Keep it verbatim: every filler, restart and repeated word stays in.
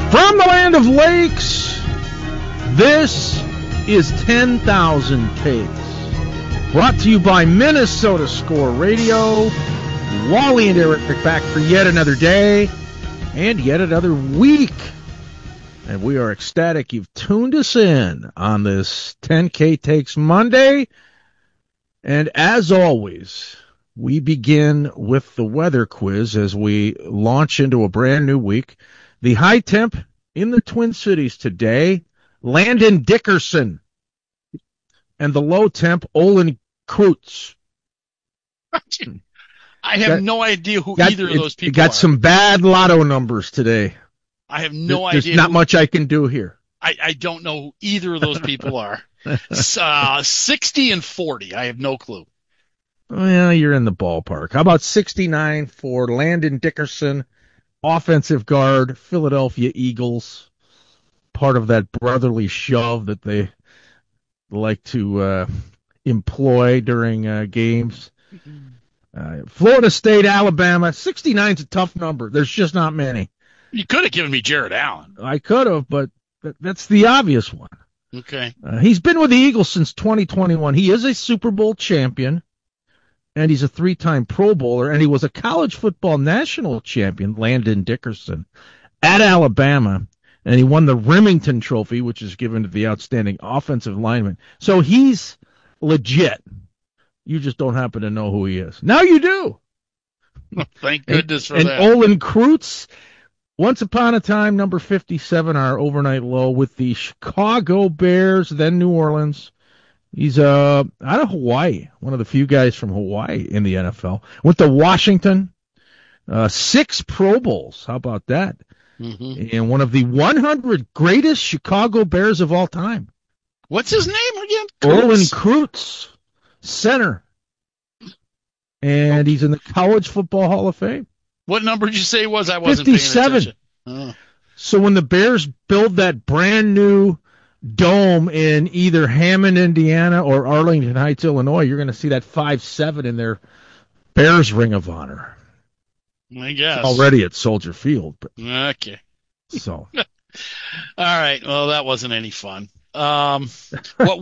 From the land of lakes, this is ten thousand Takes. Brought to you by Minnesota Score Radio. Wally and Eric back for yet another day and yet another week. And we are ecstatic you've tuned us in on this ten K Takes Monday. And as always, we begin with the weather quiz as we launch into a brand new week. The high temp in the Twin Cities today, Landon Dickerson. And the low temp, Olin Kreutz. I have got, no idea who got, either of those people got are. Got some bad lotto numbers today. I have no There's idea. There's not who, much I can do here. I, I don't know who either of those people are. uh, sixty and forty. I have no clue. Well, you're in the ballpark. How about sixty-nine for Landon Dickerson, offensive guard, Philadelphia Eagles, part of that brotherly shove that they like to uh, employ during uh, games. Uh, Florida State, Alabama, sixty-nine is a tough number. There's just not many. You could have given me Jared Allen. I could have, but th- that's the obvious one. Okay. Uh, he's been with the Eagles since twenty twenty-one. He is a Super Bowl champion, and he's a three-time Pro Bowler, and he was a college football national champion, Landon Dickerson, at Alabama, and he won the Remington Trophy, which is given to the outstanding offensive lineman. So he's legit. You just don't happen to know who he is. Now you do. Thank goodness for and, that. And Olin Kreutz, once upon a time, number fifty-seven, our overnight low with the Chicago Bears, then New Orleans. He's uh, out of Hawaii, one of the few guys from Hawaii in the N F L. Went to Washington, uh, six Pro Bowls. How about that? Mm-hmm. And one of the one hundred greatest Chicago Bears of all time. What's his name again? Olin Kreutz, center. And he's in the College Football Hall of Fame. What number did you say it was? I wasn't fifty-seven. paying attention. Oh. So when the Bears build that brand new dome in either Hammond, Indiana, or Arlington Heights, Illinois, you're going to see that five seven in their Bears Ring of Honor. I guess. Already at Soldier Field. But, okay. So. All right. Well, that wasn't any fun. Um, what